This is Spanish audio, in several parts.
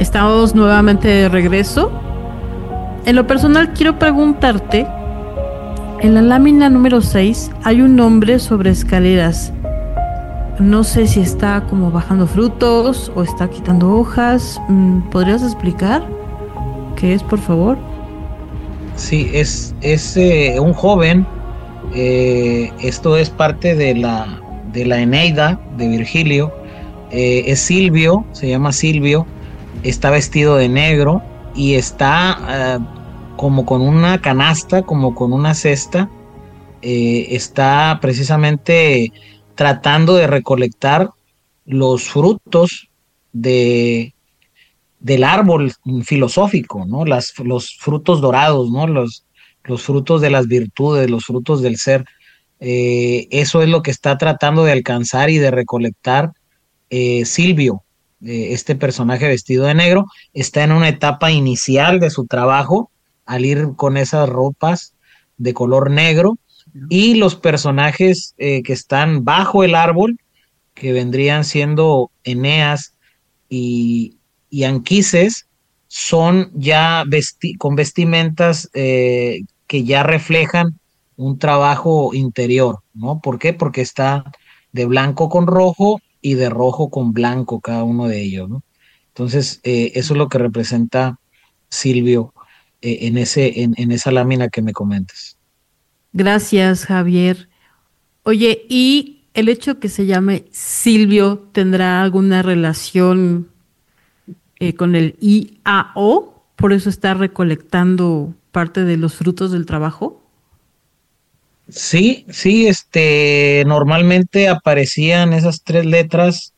Estamos nuevamente de regreso. En lo personal quiero preguntarte, en la lámina número 6 hay un hombre sobre escaleras. No sé si está como bajando frutos o está quitando hojas. ¿Podrías explicar qué es, por favor? Sí, es un joven. Esto es parte de la Eneida de Virgilio. Es Silvio, se llama Silvio. Está vestido de negro y está como con una canasta, como con una cesta. Está precisamente tratando de recolectar los frutos de, del árbol filosófico, ¿no? Los frutos dorados, ¿no? Los frutos de las virtudes, los frutos del ser. Eso es lo que está tratando de alcanzar y de recolectar Silvio. Este personaje vestido de negro está en una etapa inicial de su trabajo al ir con esas ropas de color negro, y los personajes que están bajo el árbol, que vendrían siendo Eneas y, y Anquises, son ya con vestimentas que ya reflejan un trabajo interior, ¿no? ¿Por qué? Porque está de blanco con rojo y de rojo con blanco cada uno de ellos, ¿no? Entonces, eso es lo que representa Silvio en esa lámina que me comentas. Gracias, Javier. Oye, ¿y el hecho que se llame Silvio tendrá alguna relación con el IAO? ¿Por eso está recolectando parte de los frutos del trabajo? Sí, sí, normalmente aparecían esas tres letras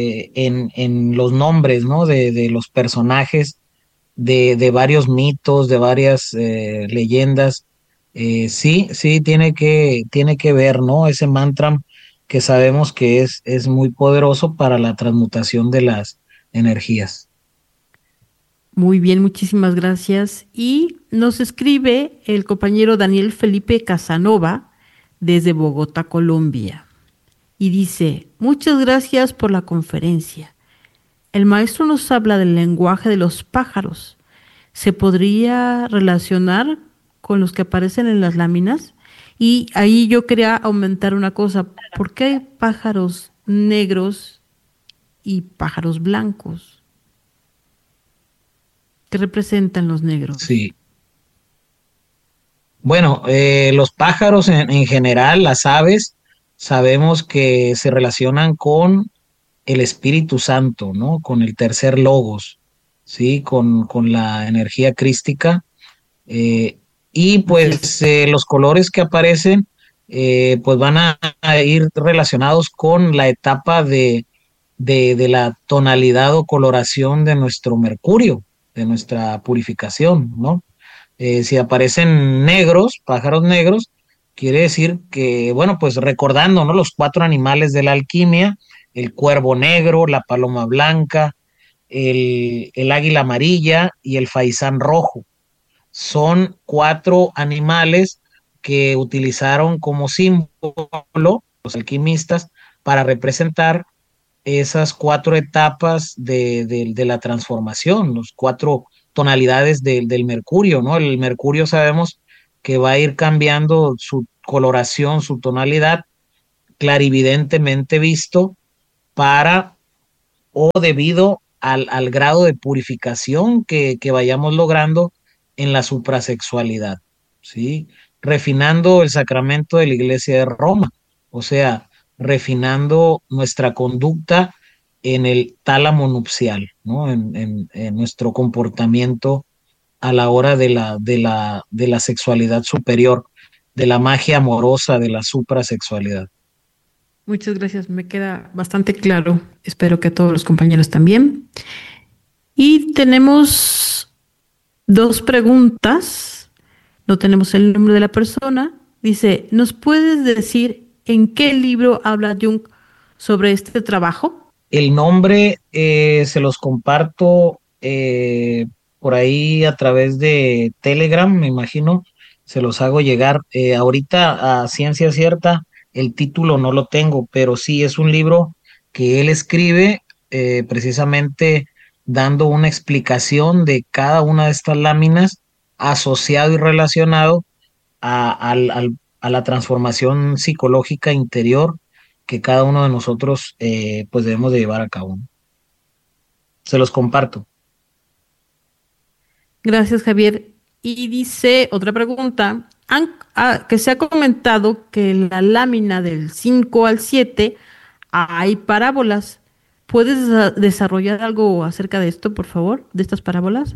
en los nombres, ¿no? De los personajes de varios mitos, de varias leyendas. Sí, sí, tiene que ver, ¿no? Ese mantra que sabemos que es muy poderoso para la transmutación de las energías. Muy bien, muchísimas gracias. Y nos escribe el compañero Daniel Felipe Casanova desde Bogotá, Colombia. Y dice, muchas gracias por la conferencia. El maestro nos habla del lenguaje de los pájaros. ¿Se podría relacionar con los que aparecen en las láminas? Y ahí yo quería aumentar una cosa. ¿Por qué hay pájaros negros y pájaros blancos? ¿Qué representan los negros? Sí. Bueno, los pájaros en general, las aves, sabemos que se relacionan con el Espíritu Santo, ¿no? Con el tercer logos, ¿sí? Con la energía crística. eh, y Así es. pues los colores que aparecen, pues van a ir relacionados con la etapa de la tonalidad o coloración de nuestro mercurio, de nuestra purificación, ¿no? Si aparecen negros, pájaros negros, quiere decir que, bueno, pues recordando, ¿no? Los cuatro animales de la alquimia: el cuervo negro, la paloma blanca, el águila amarilla y el faisán rojo. Son cuatro animales que utilizaron como símbolo los alquimistas para representar esas cuatro etapas de la transformación, los cuatro tonalidades del mercurio, ¿no? El mercurio sabemos que va a ir cambiando su coloración, su tonalidad, clarividentemente visto, para o debido al grado de purificación que vayamos logrando en la suprasexualidad, ¿sí? Refinando el sacramento de la Iglesia de Roma, o sea, refinando nuestra conducta en el tálamo nupcial, ¿no? En nuestro comportamiento a la hora de la sexualidad superior, de la magia amorosa, de la suprasexualidad. Muchas gracias, me queda bastante claro. Espero que todos los compañeros también. Y tenemos dos preguntas. No tenemos el nombre de la persona. Dice, ¿nos puedes decir en qué libro habla Jung sobre este trabajo? El nombre se los comparto por ahí a través de Telegram, me imagino, se los hago llegar. Ahorita a ciencia cierta, el título no lo tengo, pero sí es un libro que él escribe precisamente dando una explicación de cada una de estas láminas asociado y relacionado a la transformación psicológica interior que cada uno de nosotros pues debemos de llevar a cabo. Se los comparto. Gracias, Javier. Y dice otra pregunta, que se ha comentado que en la lámina del 5 al 7 hay parábolas. ¿Puedes desarrollar algo acerca de esto, por favor, de estas parábolas?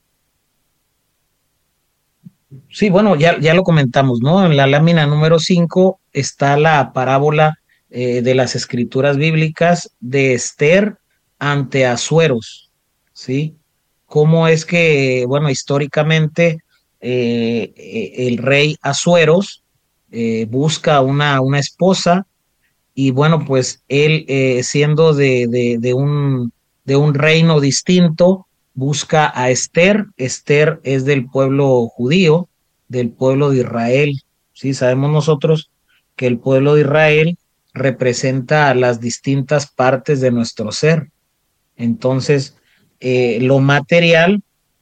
Sí, bueno, ya lo comentamos, ¿no? En la lámina número 5 está la parábola de las escrituras bíblicas de Esther ante Asueros, ¿sí? Cómo es que, bueno, históricamente el rey Asueros busca una esposa y bueno, pues él siendo de un reino distinto, busca a Esther. Esther es del pueblo judío, del pueblo de Israel. Sí, sabemos nosotros que el pueblo de Israel representa a las distintas partes de nuestro ser. Entonces, lo material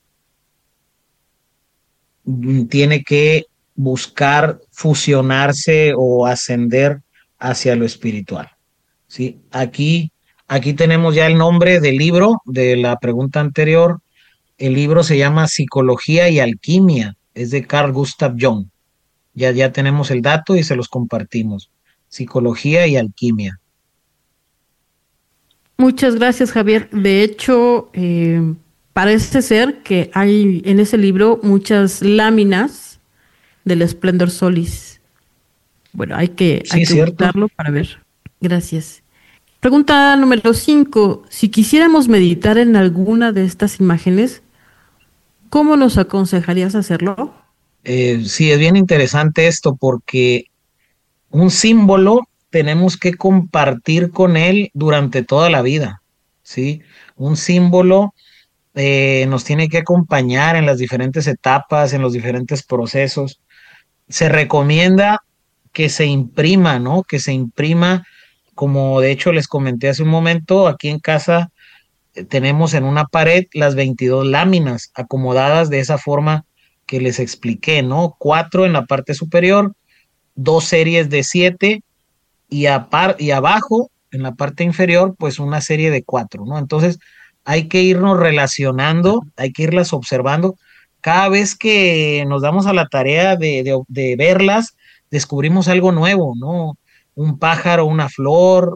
tiene que buscar fusionarse o ascender hacia lo espiritual. ¿Sí? Aquí tenemos ya el nombre del libro de la pregunta anterior. El libro se llama Psicología y Alquimia, es de Carl Gustav Jung. Ya tenemos el dato y se los compartimos. Psicología y Alquimia. Muchas gracias, Javier. De hecho, parece ser que hay en ese libro muchas láminas del Esplendor Solis. Bueno, Sí, hay que cierto. buscarlo para ver. Gracias. Pregunta número 5. Si quisiéramos meditar en alguna de estas imágenes, ¿cómo nos aconsejarías hacerlo? Sí, es bien interesante esto porque un símbolo tenemos que compartir con él durante toda la vida, ¿sí? Un símbolo nos tiene que acompañar en las diferentes etapas, en los diferentes procesos. Se recomienda que se imprima, ¿no? Que se imprima, como de hecho les comenté hace un momento, aquí en casa tenemos en una pared las 22 láminas acomodadas de esa forma que les expliqué, ¿no? Cuatro en la parte superior, dos series de 7 y abajo, en la parte inferior, pues una serie de 4, ¿no? Entonces hay que irnos relacionando, hay que irlas observando. Cada vez que nos damos a la tarea de verlas, descubrimos algo nuevo, ¿no? Un pájaro, una flor,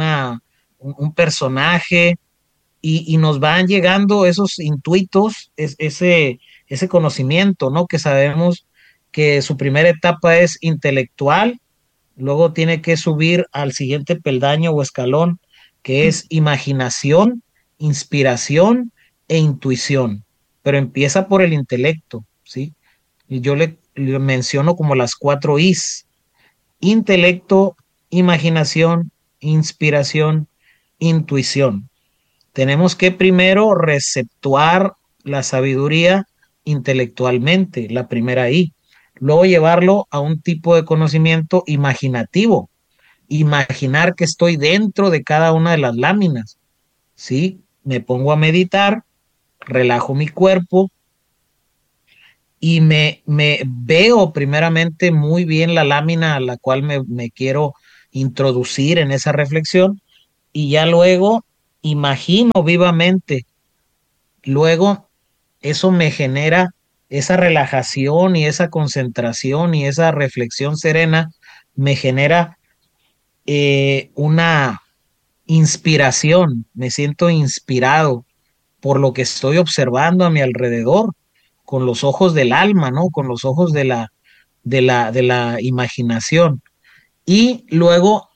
un personaje, y nos van llegando esos intuitos, ese conocimiento, ¿no? Que sabemos que su primera etapa es intelectual, luego tiene que subir al siguiente peldaño o escalón, que es imaginación, inspiración e intuición, pero empieza por el intelecto, ¿sí? Y yo le menciono como las 4 Is: intelecto, imaginación, inspiración, intuición. Tenemos que primero receptuar la sabiduría intelectualmente, la primera I. Luego llevarlo a un tipo de conocimiento imaginativo. Imaginar que estoy dentro de cada una de las láminas. ¿Sí? Me pongo a meditar, relajo mi cuerpo y me veo primeramente muy bien la lámina a la cual me quiero introducir en esa reflexión y ya luego imagino vivamente. Luego, eso me genera esa relajación y esa concentración y esa reflexión serena, me genera una inspiración, me siento inspirado por lo que estoy observando a mi alrededor, con los ojos del alma, ¿no? Con los ojos de la imaginación. Y luego